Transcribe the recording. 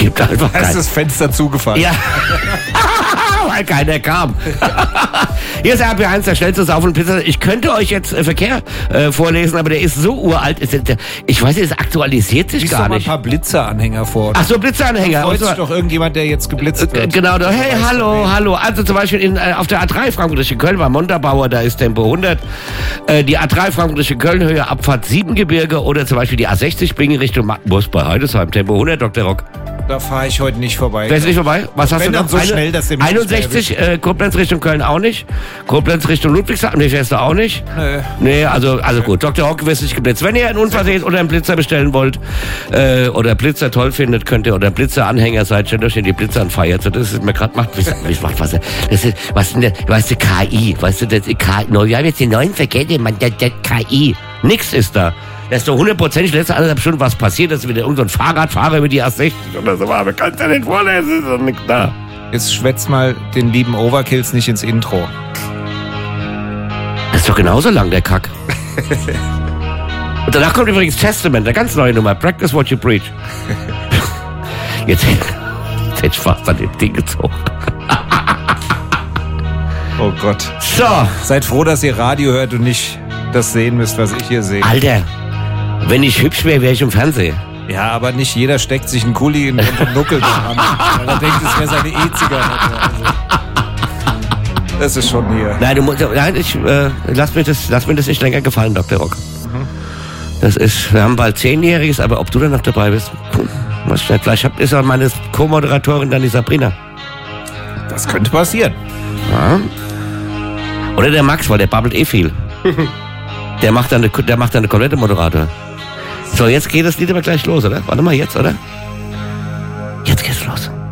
gibt einfach Da ist das Fenster zugefallen. Ja. Weil keiner kam. Hier ist RB1, der schnellste Sauf- und Pizza. Ich könnte euch jetzt Verkehr vorlesen, aber der ist so uralt. Ich weiß nicht, es aktualisiert sich Lies gar doch mal nicht. ein paar Blitzeranhänger vor. Ach so, Blitzanhänger. Freut sich doch irgendjemand, der jetzt geblitzt wird. Genau, hey, hallo. Also zum Beispiel auf der A3 Frankfurt-Köln war Montabaur, da ist Tempo 100. Die A3 Frankfurt-Köln, Höhe Abfahrt 7 Gebirge oder zum Beispiel die A60 Bingen Richtung Magdeburg bei Heidesheim, Tempo 100, Dr. Rock. Da fahre ich heute nicht vorbei. Fährst du nicht vorbei? Was hast Wenn du dann noch? so schnell, dass der mich nicht 61, Koblenz Richtung Köln auch nicht. Koblenz Richtung Ludwigshafen, nee, fährst du auch nicht. Nee, also gut. Dr. Rock wirst nicht geblitzt. Wenn ihr einen Unfall seht oder einen Blitzer bestellen wollt, oder Blitzer toll findet, könnt ihr, oder Blitzer-Anhänger seid, stellt euch in die Blitzer an feiert. So, das ist mir gerade macht, das ist, was denn, weißt du, KI, weißt du, das KI, wir haben jetzt den neuen Verkehr, man, das KI. Nix ist da. Das ist doch 100%, letzte 1,5 Stunden was passiert, dass wieder irgendein Fahrradfahrer über die A60 oder so war. Aber kannst ja nicht vorlesen, ist doch nichts da. Jetzt schwätzt mal den lieben Overkills nicht ins Intro. Das ist doch genauso lang, der Kack. Und danach kommt übrigens Testament, eine ganz neue Nummer. Practice what you preach. Jetzt hätte ich fast an dem Ding gezogen. Oh Gott. So. Seid froh, dass ihr Radio hört und nicht das sehen müsst, was ich hier sehe. Alter, wenn ich hübsch wäre, wäre ich im Fernsehen. Ja, aber nicht jeder steckt sich einen Kuli in den Nuckel dran, weil er denkt, es wäre seine E-Zigarette. Also, das ist schon hier. Nein, lass mir das nicht länger gefallen, Dr. Rock. Das ist, wir haben bald 10-Jähriges, aber ob du dann noch dabei bist, weiß ich nicht. Vielleicht ist auch meine Co-Moderatorin dann die Sabrina. Das könnte passieren. Ja. Oder der Max, weil der babbelt eh viel. Der macht dann eine komplette Moderator. So, jetzt geht das Lied aber gleich los, oder? Warte mal, jetzt, oder? Jetzt geht's los.